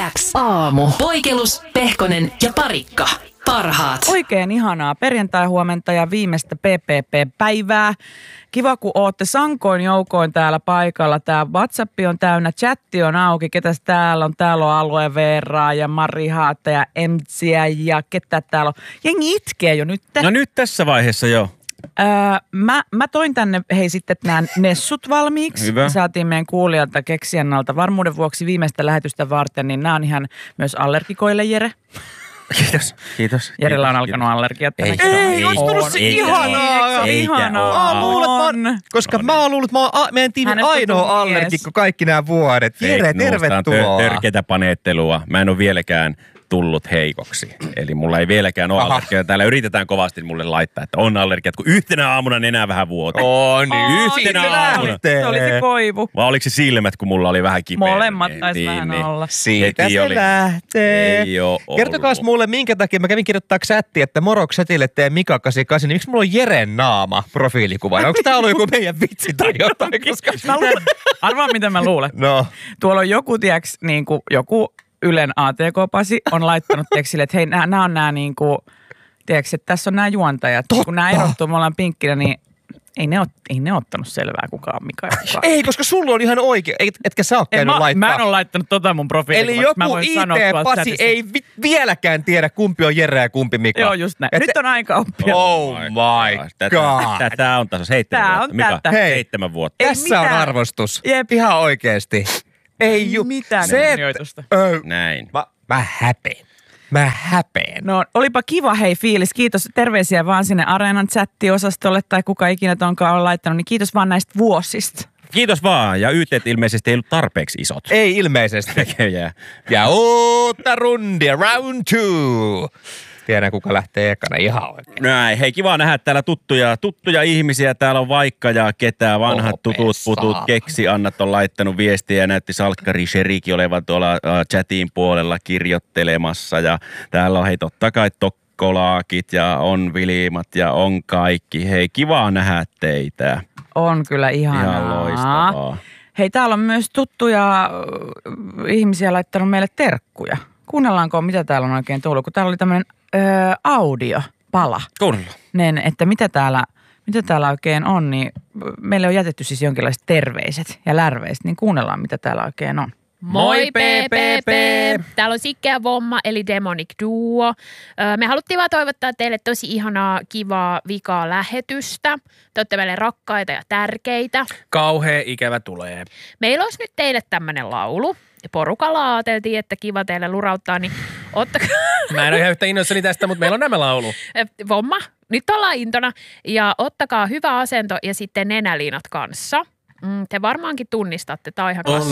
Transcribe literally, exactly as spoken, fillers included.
X aamu. Poikelus, Pehkonen ja Parikka. Parhaat. Oikein ihanaa perjantai-huomenta ja viimeistä P P P-päivää. Kiva, kun ootte sankoin joukoin täällä paikalla. Tää WhatsApp on täynnä, chatti on auki. Ketäs täällä on? Täällä on Alue Veeraa ja Mari Haatta ja Emtsiä ja ketä täällä on. Jengi itkee jo nyt. No nyt tässä vaiheessa jo. Öö, mä, mä toin tänne hei sitten nämä nessut valmiiksi. Hyvä. Saatiin meidän kuulijalta keksijännalta varmuuden vuoksi viimeistä lähetystä varten, niin nämä on ihan myös allergikoille, Jere. Kiitos. Kiitos. Jerellä on kiitos, alkanut allergiat. Ei, tänä ei, kesänä. olisi tullut se Eikä, ihanaa. eikö se Eikä ihanaa? oo. Mä oon luullut, että mä oon, koska No mä oon luullut, että mä oon a, meidän tiimin Hänestä ainoa tuli allergikko mies. kaikki nämä vuodet. Jere, Fake news, tää on tervetuloa. tör- Törkeätä paneettelua. Mä en ole vieläkään tullut heikoksi. Eli mulla ei vieläkään ole Aha. allergiaa. Täällä yritetään kovasti mulle laittaa, että on allergiat, kun yhtenä aamuna nenää vähän vuotaa. On niin. Yhtenä Siitä aamuna. lähtee. Se oli se koivu. Vai oliko se silmät, kun mulla oli vähän kipeä? Molemmat Niin, taisi niin, vähän niin. olla. Siitä Heti se oli. lähtee. Ei oo Kertokaas ollut. mulle, minkä takia mä kävin kirjoittaa chattiin, että moro chatille tee Mika kahdeksankymmentäkahdeksan, niin miksi mulla on Jeren naama profiilikuvana? Onko tää ollut joku meidän vitsi tai jotain? Koska... Mä luulen, arvaa mitä mä luulen. No. Tuolla on joku, tiiäks, niin kuin joku Ylen A T K-pasi on laittanut teksille, että hei, nämä on nämä niin kuin, tiiäks, että tässä on nämä juontajat. Totta. Kun nämä erottuu, me ollaan pinkkinä, niin ei ne, ot, ei ne ottanut selvää kukaan Mika ja kukaan. Ei, koska sulla on ihan oikein, et, etkä sä oo En käynyt mä, laittaa. mä en ole laittanut tota mun profiilikuvaksi. Eli Mä joku voin sanoa tuolta I T-pasi chatista. ei vi- vieläkään tiedä, kumpi on Jere ja kumpi Mika. Joo, just näin. Et Nyt on aika oppia. Oh my Tätä, god. tätä on taas seitsemän Tää vuotta. on Mika, tätä. Hei. seitsemän vuotta. Ei Tässä on mitään. arvostus. Jep. Ihan oikeesti. Ei ju... mitään Se, kunnioitusta. että- ö, Näin. Mä, mä häpeen. Mä häpeen. No olipa kiva hei fiilis. Kiitos. Terveisiä vaan sinne Areenan chattiosastolle tai kuka ikinä tonkaan on laittanut. Niin kiitos vaan näistä vuosista. Kiitos vaan. Ja Y T ilmeisesti ei ollut tarpeeksi isot. Ei ilmeisesti. Näköjään. Ja uutta rundia, round two. Tiedän, kuka lähtee ekana ihan oikein. Näin. Hei, kiva nähdä täällä tuttuja, tuttuja ihmisiä. Täällä on Vaikka ja ketään vanhat Oho, tutut putut. Pessa. Keksi Annat on laittanut viestiä ja näytti Salkkari Sheriki olevan tuolla äh, chatin puolella kirjoittelemassa. Ja täällä on hei totta kai tokkolaakit ja on vilimat ja on kaikki. Hei, kiva nähdä teitä. On kyllä ihanaa. Ihan loistavaa. Hei, täällä on myös tuttuja äh, ihmisiä laittanut meille terkkuja. Kuunnellaanko, mitä täällä on oikein tullut, kun täällä oli tämmöinen äh, audiopala. Kuunnellaan. Nen, että mitä täällä, mitä täällä oikein on, niin meille on jätetty siis jonkinlaiset terveiset ja lärveiset, niin kuunnellaan, mitä täällä oikein on. Moi P P P! Täällä on Sikke ja Vomma eli Demonic Duo. Öö, Me haluttiin vaan toivottaa teille tosi ihanaa, kivaa, vikaa lähetystä. Te olette meille rakkaita ja tärkeitä. Kauhea ikävä tulee. Meillä olisi nyt teille tämmönen laulu. Porukalla ajateltiin, että kiva teille lurauttaa, niin ottakaa. Mä en ole ihan yhtä innoissani tästä, mutta meillä on nämä laulu. Vomma, nyt ollaan intona. Ja ottakaa hyvä asento ja sitten nenäliinat kanssa. Mm, te varmaankin tunnistatte, tää on ihan On